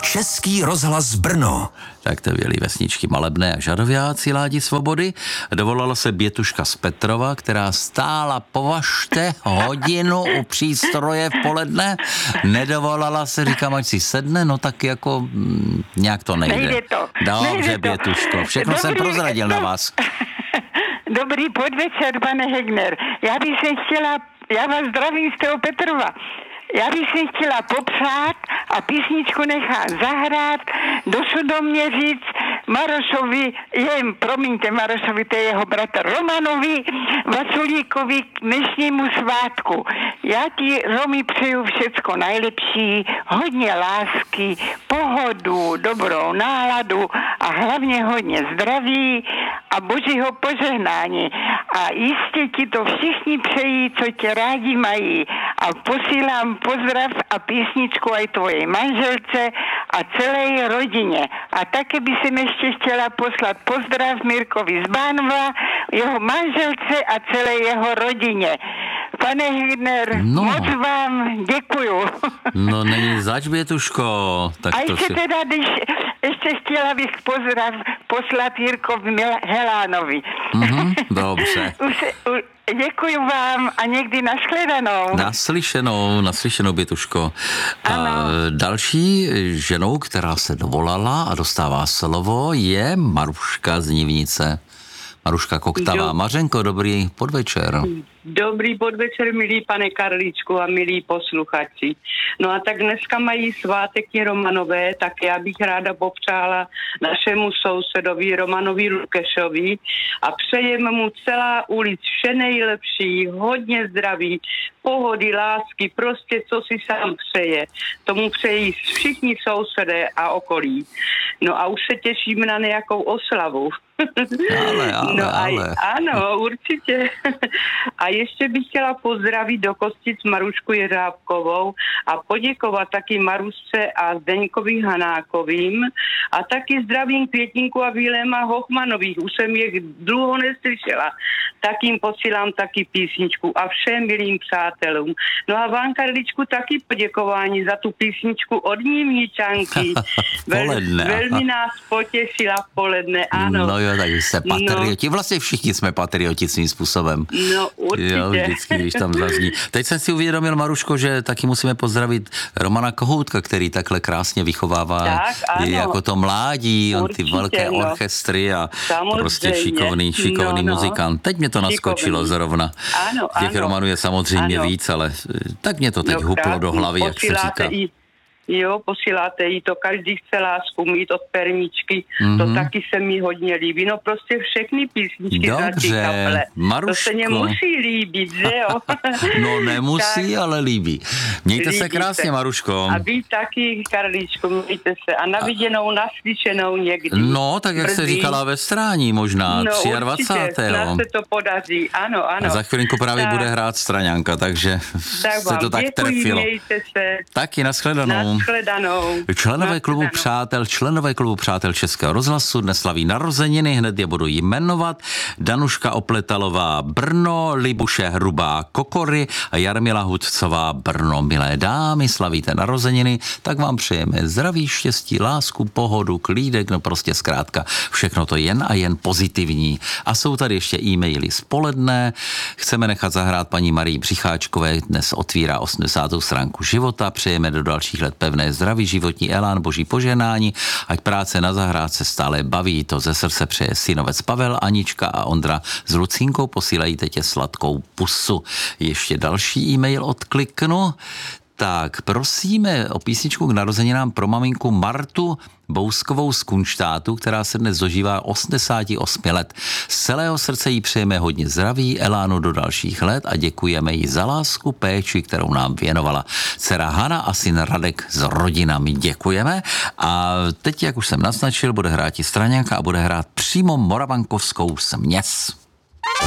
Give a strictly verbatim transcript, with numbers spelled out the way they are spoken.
Český rozhlas Brno. Tak to byly vesničky Malebné a Žadovějáci Ládi Svobody. Dovolala se Bětuška z Petrova, která stála, považte, hodinu u přístroje v poledne. Nedovolala se, říkám, ať si sedne, no tak jako mm, nějak to nejde. Nejde to. Dobře, nejde to. Bětuško, všechno Dobrý, jsem prozradil to... na vás. Dobrý podvečer, pane Hegner. Já bych se chtěla, já vás zdravím z toho Petrova. Já bych si chtěla popřát a písničku nechám zahrát, dosud do mě říct Marošovi, jen, promiňte Marošovi, to je jeho bratr Romanovi Vaculíkovi k dnešnímu svátku. Já ti, Romi, přeju všecko nejlepší, hodně lásky, pohodu, dobrou náladu a hlavně hodně zdraví a božího požehnání. A jistě ti to všichni přejí, co tě rádi mají. A posílám pozdrav a písničku aj tvojej manželce a celé rodině. A také by jsem ještě chtěla poslat pozdrav Mirkovi z Bánova, jeho manželce a celé jeho rodině. Pane Hegner, no. moc vám děkuju. No není zač, Bětuško. Tak a to ještě si... teda, když ještě chtěla bych pozdrav poslat Jirkovi Helánovi. Mm-hmm, dobře. Už, u, děkuju vám a někdy nashledanou. Naslyšenou, naslyšenou, Bětuško. A další ženou, která se dovolala a dostává slovo, je Maruška z Nivnice. Maruška Koktavá. Do... Mařenko, dobrý podvečer. Dobrý podvečer, milí pane Karličku a milí posluchači. No a tak dneska mají svátek Romanové, tak já bych ráda popřála našemu sousedovi Romanovi Lukešovi a přejeme mu celá ulic vše nejlepší, hodně zdraví, pohody, lásky, prostě co si sám přeje. Tomu přejí všichni sousedé a okolí. No a už se těšíme na nějakou oslavu. Ale, ale, no a, ale. Ano, určitě. A ještě bych chtěla pozdravit do Kostic Marušku Jeřábkovou a poděkovat taky Marusce a Zdeňkovi Hanákovým a taky zdravím Květinku a Viléma Hochmanových. Už jsem je dlouho neslyšela. Tak jim posílám taky písničku a všem milým přátelům. No a vám, Karličku, taky poděkování za tu písničku od Nivničanky. Vel, velmi nás potěšila v poledne, ano. No jo, tak jste patrioti. No. Vlastně všichni jsme patrioti svým způsobem. No určitě. Jo, vždycky, když tam zazní. Teď jsem si uvědomil, Maruško, že taky musíme pozdravit Romana Kohoutka, který takhle krásně vychovává tak, jako to mládí, on určitě, ty velké no. orchestry a samozřejmě. Prostě šikovný, šikovný no, no. muzikant. Teď mě to naskočilo šikovný. Zrovna. Ano, Těch ano. Romanů je samozřejmě ano. víc, ale tak mě to teď no, huplo do hlavy, jak se říká. I, jo, posíláte jí to, každý chce lásku mít od Perničky, mm-hmm. to taky se mi hodně líbí. No prostě všechny písničky za ty kaple. Maruško. To se nemusí líbit, že jo? No nemusí, tak, ale líbí. Mějte líbí se krásně, se. Maruško. A vy taky, Karličko, mějte se. A na viděnou, naslyšenou někdy. No, tak jak Brzy. se říkala ve Strání, možná no, dvacátého určitě, snad se to podaří, ano, ano. A za chvilinku právě tak. bude hrát Straňanka, takže tak se to tak děkuji, trefilo. Mějte se. Taky, nashledanou. Nashledanou. Členové klubu Nashledanou. přátel, členové klubu přátel Českého rozhlasu dnes slaví narozeniny, hned je budu jmenovat. Danuška Opletalová Brno, Libuše Hrubá Kokory a Jarmila Hudcová Brno. Milé dámy, slavíte narozeniny, tak vám přejeme zdraví, štěstí, lásku, pohodu, klídek, no prostě zkrátka všechno to jen a jen pozitivní. A jsou tady ještě e-maily z poledne. Chceme nechat zahrát paní Marii Přicháčkové, dnes otvírá osmdesátou stránku života. Přejeme do dalších let pevné zdraví, životní elán, boží požehnání, ať práce na zahrádce stále baví. To ze srdce přeje synovec Pavel, Anička a Ondra s Lucínkou. Posílají tě sladkou pusu. Ještě další e-mail odkliknu. Tak prosíme o písničku k narozeninám pro maminku Martu Bouskovou z Kunštátu, která se dnes dožívá osmdesát osm let. Z celého srdce jí přejeme hodně zdraví, elánu do dalších let a děkujeme jí za lásku, péči, kterou nám věnovala. Dcera Hana a syn Radek s rodinami děkujeme. A teď, jak už jsem naznačil, bude hrát i Straňanka a bude hrát přímo moravankovskou směs.